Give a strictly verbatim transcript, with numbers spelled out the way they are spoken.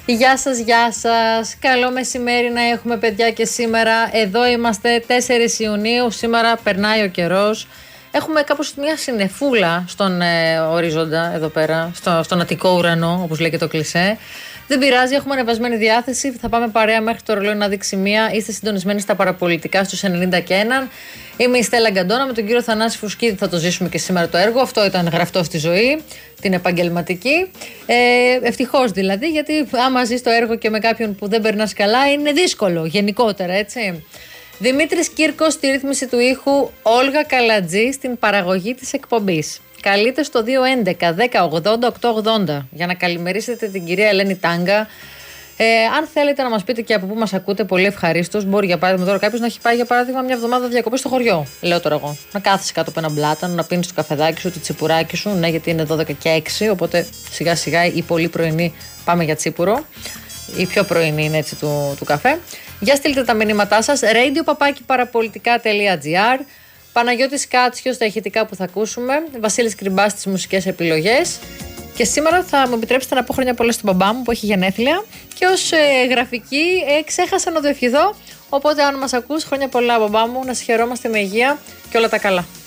Γεια σας, γεια σας. Καλό μεσημέρι να έχουμε, παιδιά, και σήμερα. Εδώ είμαστε τέσσερις Ιουνίου. Σήμερα περνάει ο καιρός. Έχουμε κάπως μια συννεφούλα στον ε, ορίζοντα εδώ πέρα, στο, στον αττικό ουρανό, όπως λέει και το κλισέ. Δεν πειράζει, έχουμε ανεβασμένη διάθεση. Θα πάμε παρέα μέχρι το ρολόι να δείξει μία. Είστε συντονισμένοι στα παραπολιτικά στους ενενήντα και ένα. Είμαι η Στέλλα Γκαντόνα. Με τον κύριο Θανάση Φουσκίδη θα το ζήσουμε και σήμερα το έργο. Αυτό ήταν γραφτό στη ζωή, την επαγγελματική. Ε, Ευτυχώς δηλαδή, γιατί άμα ζεις το έργο και με κάποιον που δεν περνάς καλά, είναι δύσκολο γενικότερα, έτσι. Δημήτρης Κύρκος στη ρύθμιση του ήχου, Όλγα Καλατζή στην παραγωγή της εκπομπής. Καλείτε στο δύο έντεκα δέκα ογδόντα οκτακόσια ογδόντα για να καλημερίσετε την κυρία Ελένη Τάγκα. Ε, αν θέλετε να μας πείτε και από πού μας ακούτε, πολύ ευχαρίστως. Μπορεί για παράδειγμα τώρα κάποιος να έχει πάει για παράδειγμα μια εβδομάδα διακοπές στο χωριό. Λέω τώρα εγώ. Να κάθεσαι κάτω από ένα μπλάτανο, να πίνεις το καφεδάκι σου, το τσιπουράκι σου. Ναι, γιατί είναι δώδεκα και έξι, οπότε σιγά σιγά η πολύ πρωινή πάμε για τσίπουρο. Η πιο πρωινή είναι έτσι του, του καφέ. Για στείλτε τα μηνύματά σας. radio παπάκι παραπολιτικά τελεία τζι άρ. Παναγιώτης Κάτσιος στα ηχητικά που θα ακούσουμε. Βασίλης Κρυμπάς στις μουσικές επιλογές. Και σήμερα θα μου επιτρέψετε να πω χρόνια πολλά στον μπαμπά μου που έχει γενέθλια. Και ως ε, γραφική ε, ξέχασα να το ευχηθώ. Οπότε αν μας ακούς, χρόνια πολλά μπαμπά μου, να σε χαιρόμαστε με υγεία και όλα τα καλά.